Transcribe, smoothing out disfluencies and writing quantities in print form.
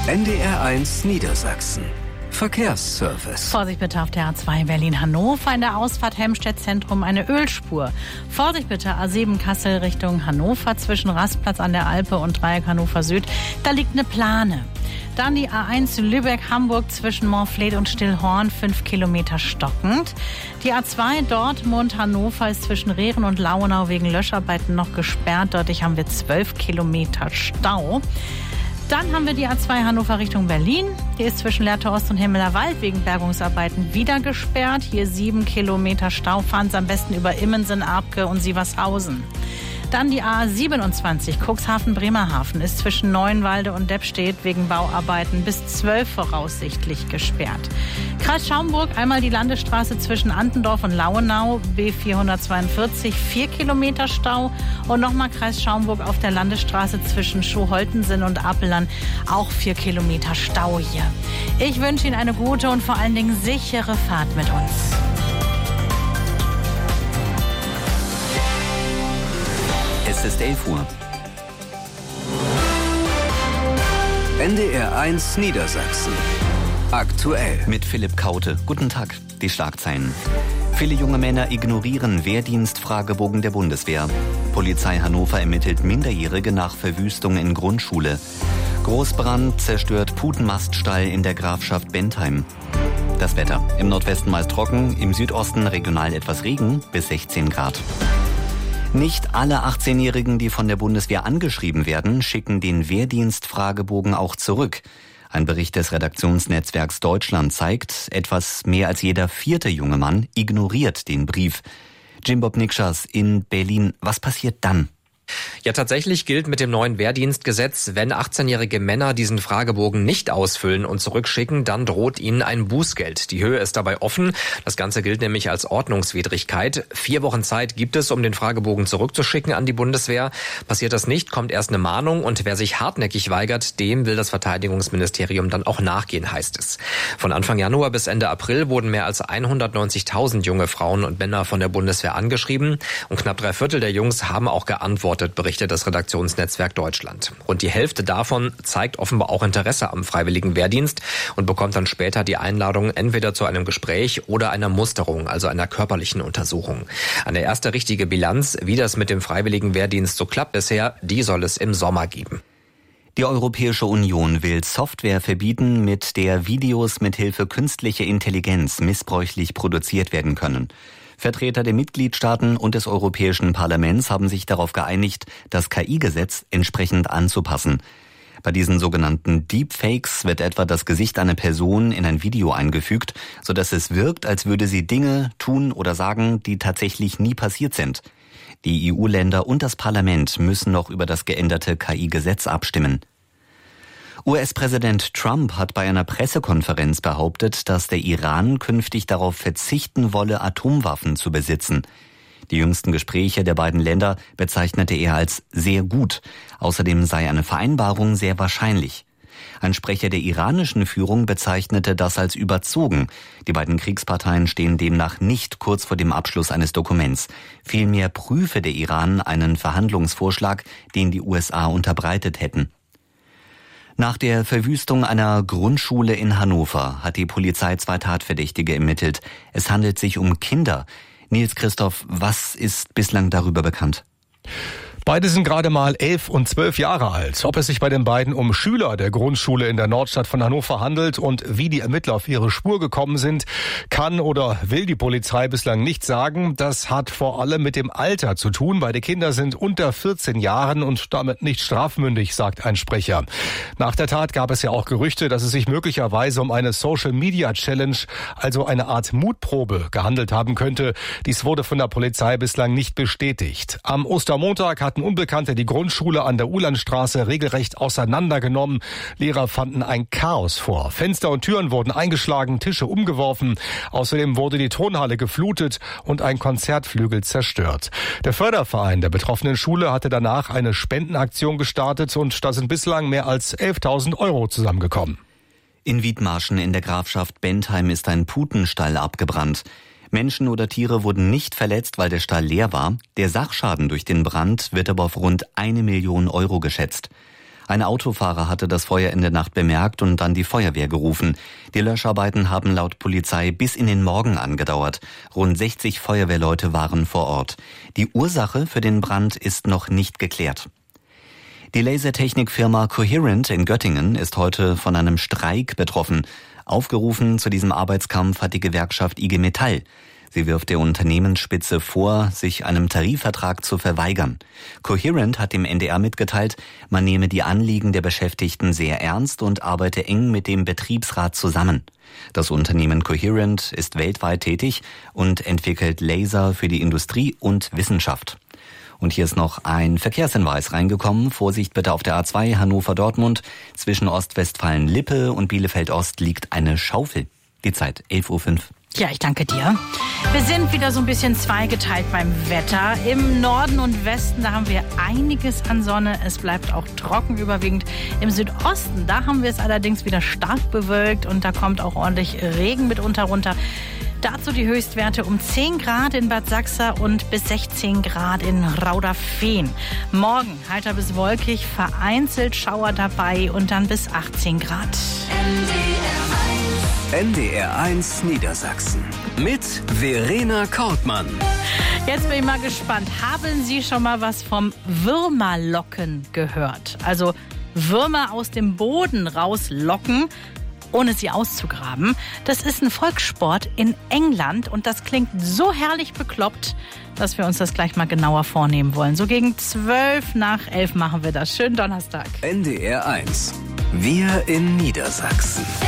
NDR1 Niedersachsen. Verkehrsservice. Vorsicht bitte auf der A2 Berlin-Hannover, in der Ausfahrt Helmstedt-Zentrum eine Ölspur. Vorsicht bitte A7 Kassel Richtung Hannover zwischen Rastplatz an der Alpe und Dreieck Hannover Süd. Da liegt eine Plane. Dann die A1 Lübeck-Hamburg zwischen Montfleet und Stillhorn, 5 Kilometer stockend. Die A2 Dortmund-Hannover ist zwischen Rehren und Lauenau wegen Löscharbeiten noch gesperrt. Dort haben wir 12 Kilometer Stau. Dann haben wir die A2 Hannover Richtung Berlin. Die ist zwischen Lehrte Ost und Himmeler Wald wegen Bergungsarbeiten wieder gesperrt. Hier 7 Kilometer Stau. Fahren Sie am besten über Immensen, Arpke und Sievershausen. Dann die A27 Cuxhaven-Bremerhaven ist zwischen Neuenwalde und Deppstedt wegen Bauarbeiten bis 12 voraussichtlich gesperrt. Kreis Schaumburg einmal die Landesstraße zwischen Antendorf und Lauenau, B442, 4 Kilometer Stau. Und nochmal Kreis Schaumburg auf der Landesstraße zwischen Schuh-Holtensen und Apelern, auch 4 Kilometer Stau hier. Ich wünsche Ihnen eine gute und vor allen Dingen sichere Fahrt mit uns. Es ist 11 Uhr. NDR1 Niedersachsen. Aktuell. Mit Philipp Kaute. Guten Tag. Die Schlagzeilen. Viele junge Männer ignorieren Wehrdienstfragebogen der Bundeswehr. Polizei Hannover ermittelt Minderjährige nach Verwüstung in Grundschule. Großbrand zerstört Putenmaststall in der Grafschaft Bentheim. Das Wetter. Im Nordwesten meist trocken, im Südosten regional etwas Regen bis 16 Grad. Nicht alle 18-Jährigen, die von der Bundeswehr angeschrieben werden, schicken den Wehrdienstfragebogen auch zurück. Ein Bericht des Redaktionsnetzwerks Deutschland zeigt, etwas mehr als jeder 4. junge Mann ignoriert den Brief. Jim Bob Nikschas in Berlin, was passiert dann? Ja, tatsächlich gilt mit dem neuen Wehrdienstgesetz, wenn 18-jährige Männer diesen Fragebogen nicht ausfüllen und zurückschicken, dann droht ihnen ein Bußgeld. Die Höhe ist dabei offen. Das Ganze gilt nämlich als Ordnungswidrigkeit. 4 Wochen Zeit gibt es, um den Fragebogen zurückzuschicken an die Bundeswehr. Passiert das nicht, kommt erst eine Mahnung und wer sich hartnäckig weigert, dem will das Verteidigungsministerium dann auch nachgehen, heißt es. Von Anfang Januar bis Ende April wurden mehr als 190.000 junge Frauen und Männer von der Bundeswehr angeschrieben und knapp 3/4 der Jungs haben auch geantwortet, berichtet das Redaktionsnetzwerk Deutschland. Rund die Hälfte davon zeigt offenbar auch Interesse am freiwilligen Wehrdienst und bekommt dann später die Einladung entweder zu einem Gespräch oder einer Musterung, also einer körperlichen Untersuchung. Eine erste richtige Bilanz, wie das mit dem freiwilligen Wehrdienst so klappt bisher, die soll es im Sommer geben. Die Europäische Union will Software verbieten, mit der Videos mithilfe künstlicher Intelligenz missbräuchlich produziert werden können. Vertreter der Mitgliedstaaten und des Europäischen Parlaments haben sich darauf geeinigt, das KI-Gesetz entsprechend anzupassen. Bei diesen sogenannten Deepfakes wird etwa das Gesicht einer Person in ein Video eingefügt, sodass es wirkt, als würde sie Dinge tun oder sagen, die tatsächlich nie passiert sind. Die EU-Länder und das Parlament müssen noch über das geänderte KI-Gesetz abstimmen. US-Präsident Trump hat bei einer Pressekonferenz behauptet, dass der Iran künftig darauf verzichten wolle, Atomwaffen zu besitzen. Die jüngsten Gespräche der beiden Länder bezeichnete er als sehr gut. Außerdem sei eine Vereinbarung sehr wahrscheinlich. Ein Sprecher der iranischen Führung bezeichnete das als überzogen. Die beiden Kriegsparteien stehen demnach nicht kurz vor dem Abschluss eines Dokuments. Vielmehr prüfe der Iran einen Verhandlungsvorschlag, den die USA unterbreitet hätten. Nach der Verwüstung einer Grundschule in Hannover hat die Polizei 2 Tatverdächtige ermittelt. Es handelt sich um Kinder. Nils Christoph, was ist bislang darüber bekannt? Beide sind gerade mal 11 und 12 Jahre alt. Ob es sich bei den beiden um Schüler der Grundschule in der Nordstadt von Hannover handelt und wie die Ermittler auf ihre Spur gekommen sind, kann oder will die Polizei bislang nicht sagen. Das hat vor allem mit dem Alter zu tun. Beide Kinder sind unter 14 Jahren und damit nicht strafmündig, sagt ein Sprecher. Nach der Tat gab es ja auch Gerüchte, dass es sich möglicherweise um eine Social-Media-Challenge, also eine Art Mutprobe, gehandelt haben könnte. Dies wurde von der Polizei bislang nicht bestätigt. Am Ostermontag hatten Unbekannte die Grundschule an der Uhlandstraße regelrecht auseinandergenommen. Lehrer fanden ein Chaos vor. Fenster und Türen wurden eingeschlagen, Tische umgeworfen. Außerdem wurde die Turnhalle geflutet und ein Konzertflügel zerstört. Der Förderverein der betroffenen Schule hatte danach eine Spendenaktion gestartet und da sind bislang mehr als 11.000 € zusammengekommen. In Wiedmarschen in der Grafschaft Bentheim ist ein Putenstall abgebrannt. Menschen oder Tiere wurden nicht verletzt, weil der Stall leer war. Der Sachschaden durch den Brand wird aber auf rund 1 Million € geschätzt. Ein Autofahrer hatte das Feuer in der Nacht bemerkt und dann die Feuerwehr gerufen. Die Löscharbeiten haben laut Polizei bis in den Morgen angedauert. Rund 60 Feuerwehrleute waren vor Ort. Die Ursache für den Brand ist noch nicht geklärt. Die Lasertechnikfirma Coherent in Göttingen ist heute von einem Streik betroffen. Aufgerufen zu diesem Arbeitskampf hat die Gewerkschaft IG Metall. Sie wirft der Unternehmensspitze vor, sich einem Tarifvertrag zu verweigern. Coherent hat dem NDR mitgeteilt, man nehme die Anliegen der Beschäftigten sehr ernst und arbeite eng mit dem Betriebsrat zusammen. Das Unternehmen Coherent ist weltweit tätig und entwickelt Laser für die Industrie und Wissenschaft. Und hier ist noch ein Verkehrshinweis reingekommen. Vorsicht bitte auf der A2 Hannover-Dortmund. Zwischen Ostwestfalen-Lippe und Bielefeld-Ost liegt eine Schaufel. Die Zeit 11:05 Uhr. Ja, ich danke dir. Wir sind wieder so ein bisschen zweigeteilt beim Wetter. Im Norden und Westen, da haben wir einiges an Sonne. Es bleibt auch trocken überwiegend. Im Südosten, da haben wir es allerdings wieder stark bewölkt und da kommt auch ordentlich Regen mitunter runter. Dazu die Höchstwerte um 10 Grad in Bad Sachsa und bis 16 Grad in Rauderfehn. Morgen heiter bis wolkig, vereinzelt Schauer dabei und dann bis 18 Grad. NDR1 Niedersachsen mit Verena Kortmann. Jetzt bin ich mal gespannt. Haben Sie schon mal was vom Würmerlocken gehört? Also Würmer aus dem Boden rauslocken, ohne sie auszugraben. Das ist ein Volkssport in England und das klingt so herrlich bekloppt, dass wir uns das gleich mal genauer vornehmen wollen. So gegen 11:12 machen wir das. Schönen Donnerstag. NDR1. Wir in Niedersachsen.